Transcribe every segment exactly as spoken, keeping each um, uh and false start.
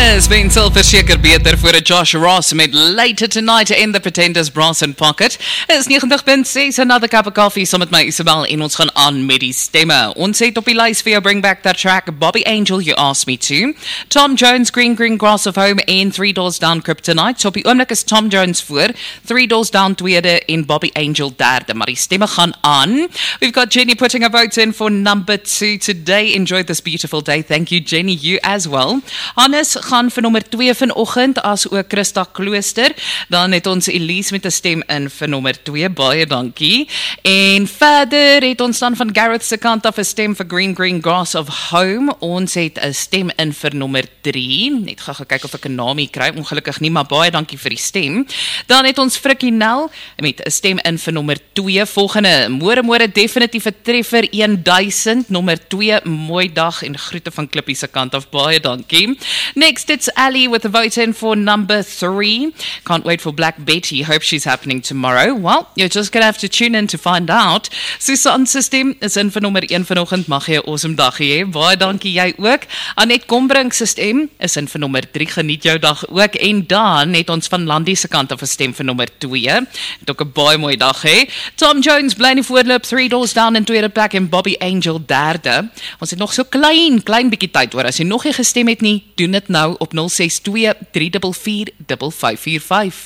Is Wenzel verseker beter voor Josh Ross met Later Tonight in the Pretenders Brass and Pocket. Is ninety point six Another Cup of Coffee saam met my Isabel en ons gaan aan met die stemme. Ons het op die lys vir jou Bring Back That Track, Bobby Angel, You Asked Me To, Tom Jones, Green Green Grass of Home en Three Doors Down, Kryptonite. So op die oomblik is Tom Jones voor, Three Doors Down tweede en Bobby Angel derde, maar die stemme gaan aan. We've got Jenny putting her vote in for number two today. Enjoy this beautiful day. Thank you, Jenny. You as well. Hannes gaan vir nommer twee vanoggend, as ook Christa Klooster. Dan het ons Elise met 'n stem in vir nommer twee. Baie dankie. En verder het ons dan van Gareth se kant af 'n stem vir Green Green Grass of Home. Ons het 'n stem in vir nommer drie. Net gaan gaan kyk of ek 'n naam hier kry. Ongelukkig nie, maar baie dankie vir die stem. Dan het ons Frikkie Nel met 'n stem in vir nommer twee. Volgende, môre môre definitief 'n treffer duisend, nommer twee. Mooi dag en groete van Klippie se kant af. Baie dankie. Next, it's Ali with a vote in for number three. Can't wait for Black Betty. Hope she's happening tomorrow. Well, you're just going to have to tune in to find out. Susan System is in vir nommer een vanoggend. Mag jy 'n awesome dag hê. Baie dankie jy ook. Anet Kombrink se stem is in vir nommer drie. Geniet jou dag ook. En dan het ons van Landie se kant af 'n stem vir nommer twee. Het ook 'n baie mooi dag hê. Tom Jones bly in voorloop, Three Doors Down in tweede plek en Bobby Angel derde. Ons het nog so klein, klein bietjie tyd hoor. As jy nog nie gestem het nie, doen dit nou op nul ses twee drie vier vier vyf vyf vier vyf.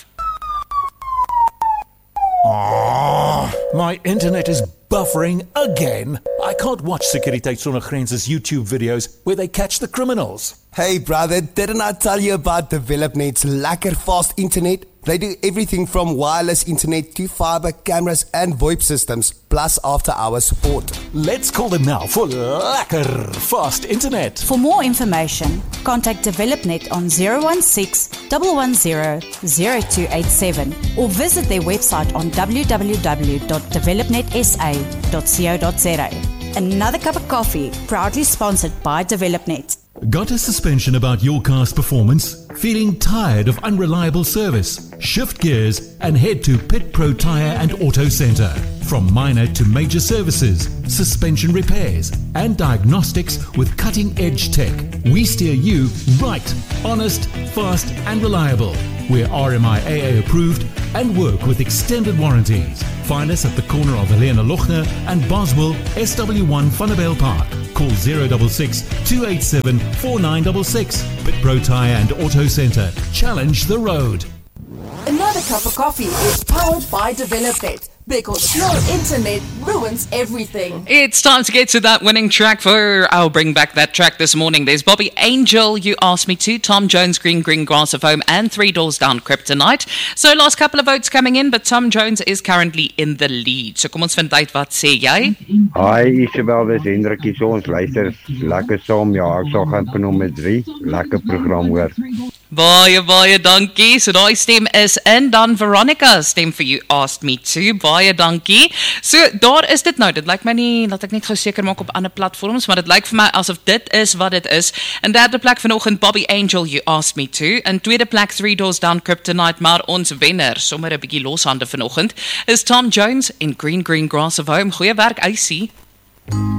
Oh, my internet is buffering again. I can't watch Sekuriteit Sonder Grense's YouTube videos where they catch the criminals. Hey brother, didn't I tell you about DevelopNet's lekker fast internet? They do everything from wireless internet to fiber, cameras and VoIP systems, plus after-hour support. Let's call them now for lekker fast internet. For more information, contact DevelopNet on zero one six, one one zero, zero two eight seven or visit their website on w w w dot developnet s a dot co dot z a. Another Cup of Coffee, proudly sponsored by DevelopNet. Got a suspension about your car's performance? Feeling tired of unreliable service? Shift gears and head to Pit Pro Tire and Auto Centre. From minor to major services, suspension repairs and diagnostics with cutting-edge tech. We steer you right, honest, fast and reliable. We're R M I A A approved and work with extended warranties. Find us at the corner of Helena Lochner and Boswell, S W one Vanderbilt Park. Call zero six six, two eight seven, four nine six six. Pit Pro Tire and Auto Centre. Challenge the road. Another Cup of Coffee is powered by DevelopNet, because slow internet ruins everything. It's time to get to that winning track for I'll Bring Back That Track this morning. There's Bobby Angel, You Asked Me To, Tom Jones, Green Green Grass of Home and Three Doors Down, Kryptonite. So last couple of votes coming in, but Tom Jones is currently in the lead. So kom ons vind uit, wat sê jy? Hi Isabel, dis Hendrikie, so ons luister lekker saam. Ja, ek sal gaan vir nommer drie. Lekker program hoor. Baie, baie dankie. So daai stem is in. Dan Veronica stem vir You Asked Me To. Baie dankie. So daar is dit nou. Dit lyk my nie, laat ek net gou seker maak op ander platforms, maar dit lyk vir my asof dit is wat dit is. In derde plek vanoggend Bobby Angel, You Asked Me To. In tweede plek Three Doors Down, Kryptonite, maar ons wenner, sommer 'n bietjie loshande vanoggend, is Tom Jones en Green Green Grass of Home. Goeie werk, Icy.